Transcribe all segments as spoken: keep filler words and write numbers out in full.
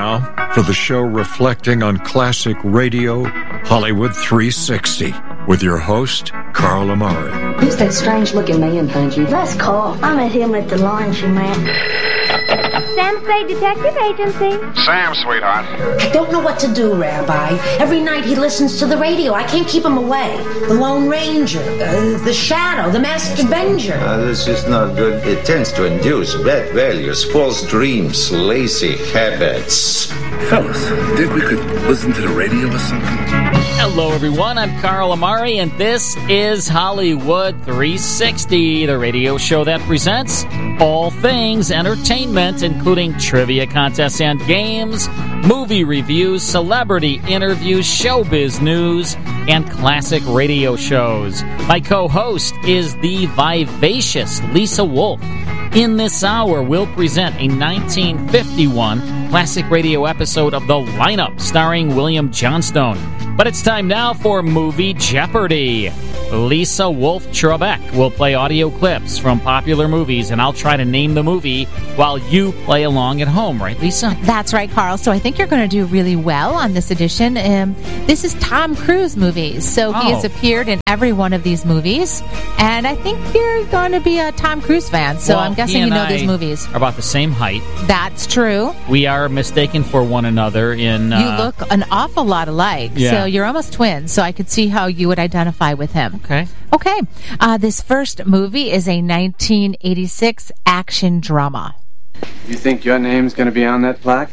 now for the show reflecting on classic radio, Hollywood three sixty, with your host, Carl Amari. Who's that strange-looking man, Fungy? That's Carl. I met him at the laundromat. Sam Spade Detective Agency. Sam, sweetheart. I don't know what to do, Rabbi. Every night he listens to the radio. I can't keep him away. The Lone Ranger, uh, the Shadow, the Masked Avenger. Uh, this is not good. It tends to induce bad values, false dreams, lazy habits. Fellas, think we could listen to the radio or something? Hello, everyone. I'm Carl Amari, and this is Hollywood three sixty, the radio show that presents all things entertainment, including trivia contests and games, movie reviews, celebrity interviews, showbiz news, and classic radio shows. My co-host is the vivacious Lisa Wolf. In this hour, we'll present a nineteen fifty-one classic radio episode of The Lineup, starring William Johnstone. But it's time now for Movie Jeopardy! Lisa Wolf Trebek will play audio clips from popular movies, and I'll try to name the movie while you play along at home, right, Lisa? That's right, Carl. So I think you're going to do really well on this edition. Um, this is Tom Cruise movies, so he Oh. has appeared in every one of these movies, and I think you're going to be a Tom Cruise fan, so Well, I'm he guessing you and know I these movies. are about the same height. That's true. We are mistaken for one another in... Uh, You look an awful lot alike, Yeah. so you're almost twins, so I could see how you would identify with him. Okay. Okay. Uh, this first movie is a nineteen eighty-six action drama. You think your name's gonna be on that plaque?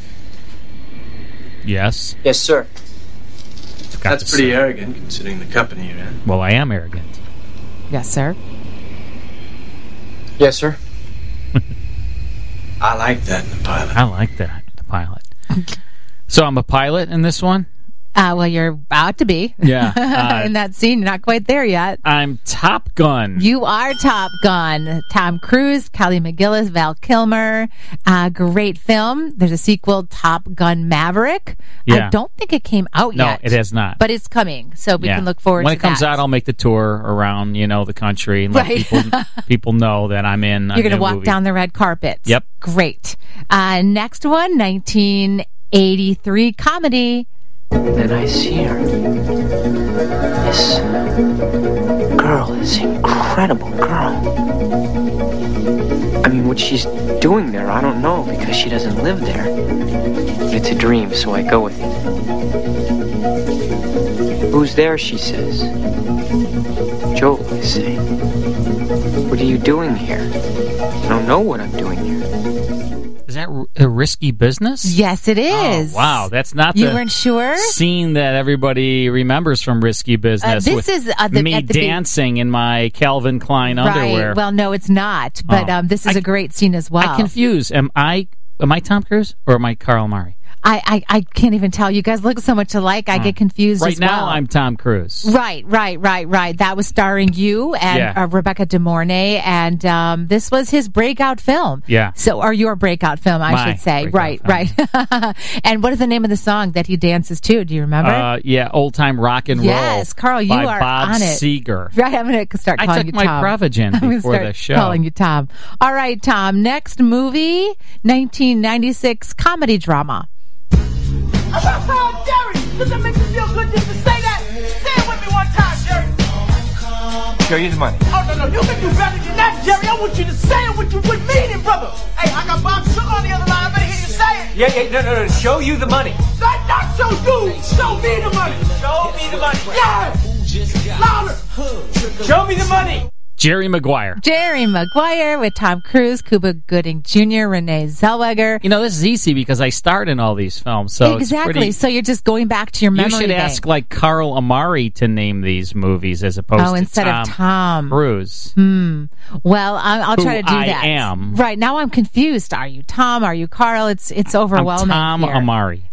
Yes. Yes, sir. Forgot That's to pretty say. arrogant, considering the company you're in. Well, I am arrogant. Yes, sir. Yes, sir. I like that in the pilot. I like that, the pilot. So I'm a pilot in this one? Uh, well, you're about to be. Yeah. Uh, in that scene, you're not quite there yet. I'm Top Gun. You are Top Gun. Tom Cruise, Kelly McGillis, Val Kilmer. Uh, great film. There's a sequel, Top Gun Maverick. Yeah. I don't think it came out No, yet. it has not. But it's coming, so we Yeah. can look forward when to it comes that. out, I'll make the tour around, you know, the country and let Right. people people know that I'm in. You're going to walk movie. down the red carpet. Yep. Great. Uh, next one, nineteen eighty-three comedy. Then I see her. This girl, this incredible girl. I mean, what she's doing there, I don't know, because she doesn't live there. But it's a dream, so I go with it. Who's there, she says. Joe, I say. What are you doing here? I don't know what I'm doing here. Is that r- a risky business? Yes, it is. Oh, wow, that's not You the weren't sure? scene that everybody remembers from Risky Business. Uh, this with is, uh, the- me at the be- dancing in my Calvin Klein underwear. Right. Well, no, it's not. But Oh. um, this is I- a great scene as well. I confuse. Am I am I Tom Cruise or am I Carl Murray? I, I, I can't even tell. You guys look so much alike. I Oh. get confused Right as now, well. I'm Tom Cruise. Right, right, right, right. That was starring you and Yeah. uh, Rebecca De Mornay, and um, this was his breakout film. Yeah. So, or your breakout film, I My should say. Right, breakout right. And what is the name of the song that he dances to? Do you remember? Uh, yeah, old time rock and roll. Yes, Carl, you by are Bob on it. Seger. Right, I'm going to start I calling took you my Tom. Prevagen I'm gonna before start the show. calling you Tom. All right, Tom. Next movie, nineteen ninety-six comedy drama. I'm not proud, Jerry. Does that make you feel good just to say that? Say it with me one time, Jerry. Show you the money. Oh, no, no, you can do better than that, Jerry. I want you to say it with, you, with meaning, brother. Hey, I got Bob Sugar on the other line. I better hear you say it. Yeah, yeah, no, no, no. Show you the money. Not, not show you. Show me the money. Show me the money. Yeah. Louder. Show me the money. Jerry Maguire. Jerry Maguire with Tom Cruise, Cuba Gooding Junior, Renee Zellweger. You know, this is easy because I starred in all these films. So exactly. It's pretty, so you're just going back to your memory you should bank. ask like Carl Amari to name these movies as opposed Oh, to instead Tom of Tom Cruise. Hmm. Well, I'll, I'll try Who to do I that. am. Right now, I'm confused. Are you Tom? Are you Carl? It's it's overwhelming. I'm Tom here. Amari.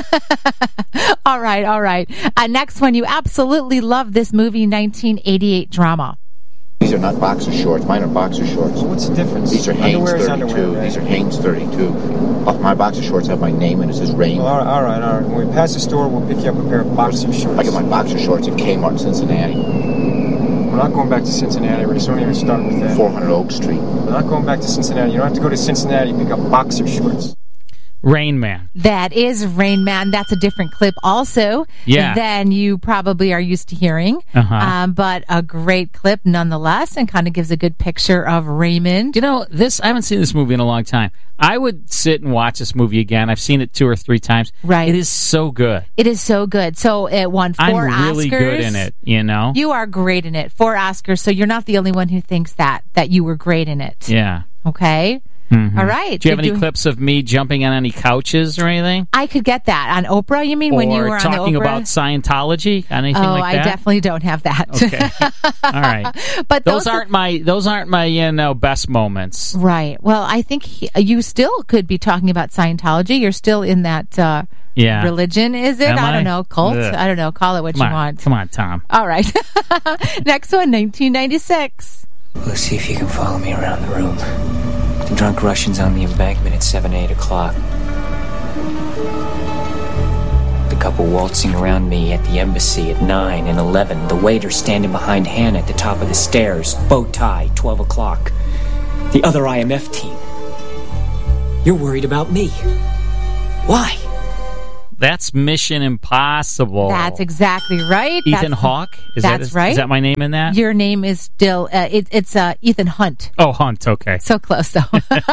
all right, all right. Uh, next one, you absolutely love this movie, nineteen eighty-eight drama. These are not boxer shorts. Mine are boxer shorts. Well, what's the difference? These are Hanes Underwear is thirty-two. underwear, right? These are Hanes thirty-two. Off my boxer shorts have my name and it says Rain. Well, all right, all right, all right. When we pass the store, we'll pick you up a pair of boxer shorts. I get my boxer shorts at Kmart in Cincinnati. We're not going back to Cincinnati, Rick. Don't even start with that. four hundred Oak Street. We're not going back to Cincinnati. You don't have to go to Cincinnati to pick up boxer shorts. Rain Man. That is Rain Man. That's a different clip also yeah. than you probably are used to hearing. Uh-huh. Um, but a great clip nonetheless, and kind of gives a good picture of Raymond. You know, this I haven't seen this movie in a long time. I would sit and watch this movie again. I've seen it two or three times. Right. It is so good. It is so good. So it won four Oscars. I'm really Oscars. good in it, you know? You are great in it. Four Oscars, so you're not the only one who thinks that, that you were great in it. Yeah. Okay? Mm-hmm. All right. Do you have Did any you... clips of me jumping on any couches or anything? I could get that. On Oprah, you mean, or when you were on the Oprah? talking about Scientology? Anything oh, like that? I definitely don't have that. Okay. All right. But those, those aren't my those aren't my you know best moments. Right. Well, I think he, you still could be talking about Scientology. You're still in that uh, yeah. religion, is it? Am I I don't know. Cult? Ugh. I don't know. Call it what Come you on. want. Come on, Tom. All right. Next one, nineteen ninety-six. Let's see if you can follow me around the room. The drunk Russians on the embankment at seven, eight o'clock. The couple waltzing around me at the embassy at nine and eleven. The waiter standing behind Hannah at the top of the stairs. Bow tie, twelve o'clock. The other I M F team. You're worried about me. Why? That's Mission Impossible. That's exactly right. Ethan that's, Hawke? Is that's that, right. Is that my name in that? Your name is still, uh, it, it's uh, Ethan Hunt. Oh, Hunt, okay. So close, though.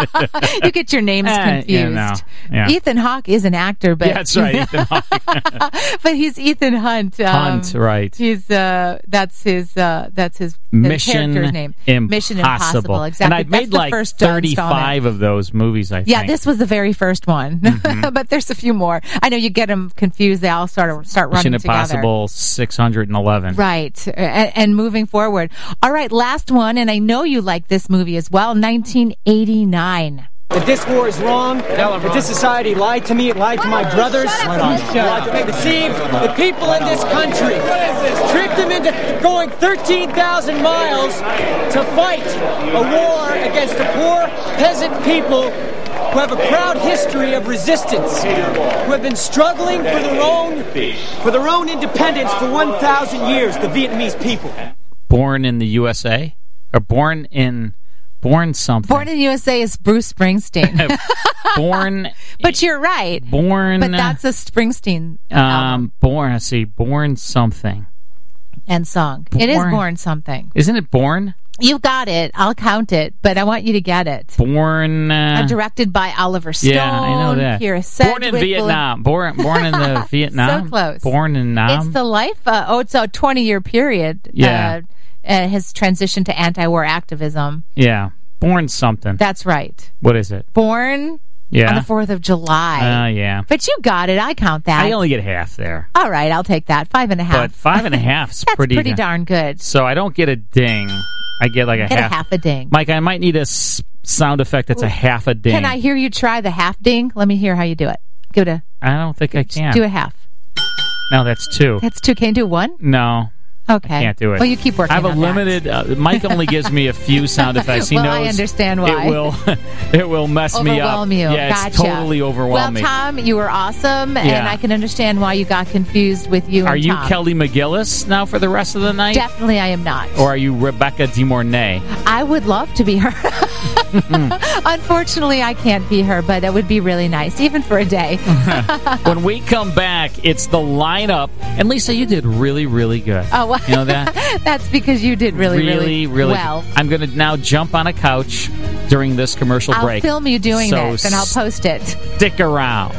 You get your names eh, confused. You know, yeah. Ethan Hawke is an actor, but... Yeah, that's right, Ethan Hawke. But he's Ethan Hunt. Um, Hunt, right. He's, uh, that's his, uh, that's his, his Mission character's name. Impossible. Mission Impossible, exactly. And I've that's made the like first thirty-five of those movies, I think. Yeah, this was the very first one. Mm-hmm. But there's a few more. I know you get them confused. They all sort of start running Mission together. Impossible six hundred eleven. Right. And, and moving forward. All right, last one, and I know you like this movie as well, nineteen eighty-nine. That this war is wrong, that this society lied to me, it lied to my brothers, lied to me, deceived the people in this country, tricked them into going thirteen thousand miles to fight a war against the poor peasant people who have a proud history of resistance, who have been struggling for their own, for their own independence for one thousand years, the Vietnamese people. Born in the U S A? Or born in... Born something. Born in the U S A is Bruce Springsteen. Born... But you're right. Born... But that's a Springsteen um, album. Born, let's see, Born something. And song. Born, it is Born something. Isn't it Born? You got it. I'll count it, but I want you to get it. Born... Uh, uh, directed by Oliver Stone. Yeah, I know that. Kira Sedgwick. Born in Vietnam. Born, born in the Vietnam. So close. Born in Nam. It's the life... Uh, oh, it's a twenty-year period. Yeah. Uh, uh, his transition to anti-war activism. Yeah. Born something. That's right. What is it? Born yeah. on the fourth of July. Uh, yeah. But you got it. I count that. I only get half there. All right, I'll take that. Five and a half. But five and a half is That's pretty, pretty darn good. So I don't get a ding. I get like a get half. a half a ding. Mike, I might need a s- sound effect that's a half a ding. Can I hear you try the half ding? Let me hear how you do it. Give it a... I don't think I can. Do a half. No, that's two. That's two. Can you do one? No. Okay. I can't do it. Well, you keep working I have a on limited... Uh, Mike only gives me a few sound effects. He well, knows I understand why. It will, it will mess me up. Overwhelm you. Yeah, gotcha. it's totally overwhelm me. Well, Tom, you were awesome, yeah. and I can understand why you got confused with you Are and you Tom. Kelly McGillis now for the rest of the night? Definitely I am not. Or are you Rebecca De Mornay? I would love to be her. Unfortunately, I can't be her, but it would be really nice, even for a day. When we come back, it's the lineup. And Lisa, you did really, really good. Oh, well, you know that? That's because you did really, really, really, really well. I'm going to now jump on a couch during this commercial I'll break. I'll film you doing so this, and I'll post it. Stick around.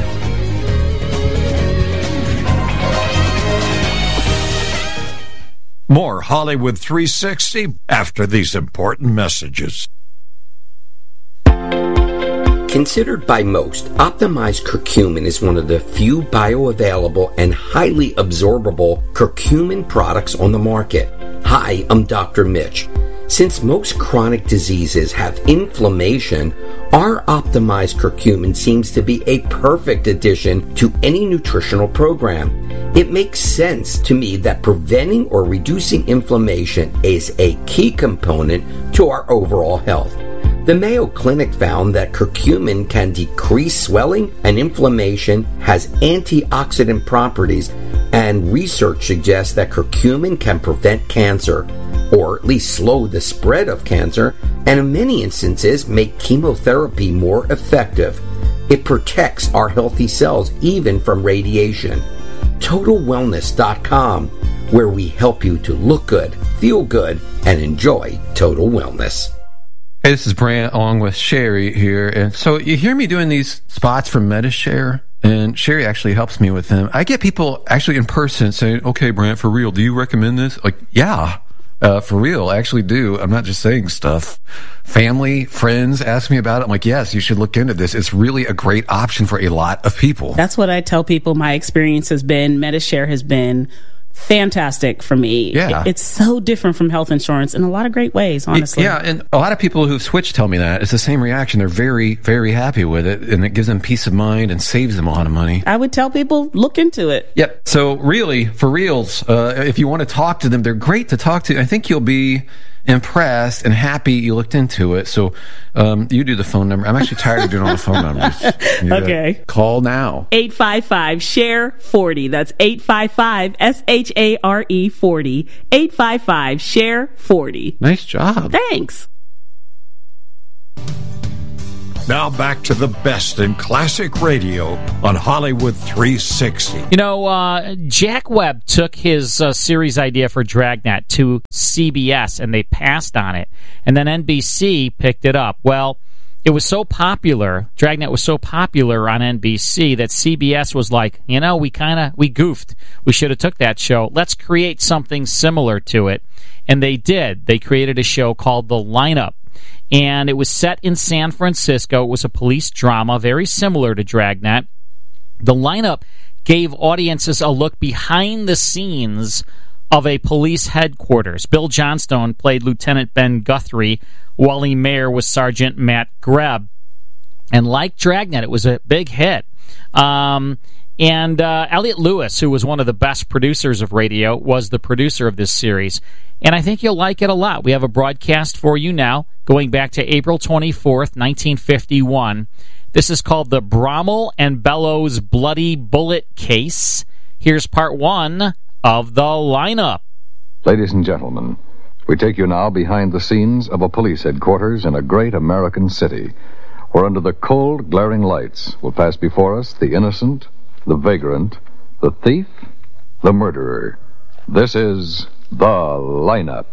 More Hollywood three sixty after these important messages. Considered by most, optimized curcumin is one of the few bioavailable and highly absorbable curcumin products on the market. Hi, I'm Doctor Mitch. Since most chronic diseases have inflammation, our optimized curcumin seems to be a perfect addition to any nutritional program. It makes sense to me that preventing or reducing inflammation is a key component to our overall health. The Mayo Clinic found that curcumin can decrease swelling and inflammation, has antioxidant properties, and research suggests that curcumin can prevent cancer, or at least slow the spread of cancer, and in many instances make chemotherapy more effective. It protects our healthy cells even from radiation. Total Wellness dot com, where we help you to look good, feel good, and enjoy total wellness. Hey, this is Brant along with Sherry here. And so you hear me doing these spots for MediShare, and Sherry actually helps me with them. I get people actually in person saying, okay, Brant, for real, do you recommend this? Like, yeah. Uh, for real, I actually do. I'm not just saying stuff. Family, friends ask me about it. I'm like, yes, you should look into this. It's really a great option for a lot of people. That's what I tell people my experience has been. MediShare has been fantastic for me. Yeah. It's so different from health insurance in a lot of great ways, honestly. Yeah, and a lot of people who've switched tell me that. It's the same reaction. They're very, very happy with it, and it gives them peace of mind and saves them a lot of money. I would tell people, look into it. Yep. So really, for reals, uh, if you want to talk to them, they're great to talk to. I think you'll be impressed and happy you looked into it. So um, you do the phone number. I'm actually tired of doing all the phone numbers. You okay. Call now. eight five five, S H A R E, forty. That's eight five five, S H A R E, forty. eight five five, S H A R E, forty. Nice job. Thanks. Now back to the best in classic radio on Hollywood three sixty. You know, uh, Jack Webb took his uh, series idea for Dragnet to C B S, and they passed on it. And then N B C picked it up. Well, it was so popular, Dragnet was so popular on N B C that C B S was like, you know, we kind of, we goofed. We should have took that show. Let's create something similar to it. And they did. They created a show called The Lineup. And it was set in San Francisco. It was a police drama, very similar to Dragnet. The Lineup gave audiences a look behind the scenes of a police headquarters. Bill Johnstone played Lieutenant Ben Guthrie. Wally Mayer was Sergeant Matt Greb. And like Dragnet, it was a big hit. Um, and uh, Elliot Lewis, who was one of the best producers of radio, was the producer of this series. And I think you'll like it a lot. We have a broadcast for you now, going back to April twenty-fourth, nineteen fifty-one. This is called the Brommel and Bellows Bloody Bullet Case. Here's part one of The Lineup. Ladies and gentlemen, we take you now behind the scenes of a police headquarters in a great American city, where under the cold, glaring lights will pass before us the innocent, the vagrant, the thief, the murderer. This is The Lineup.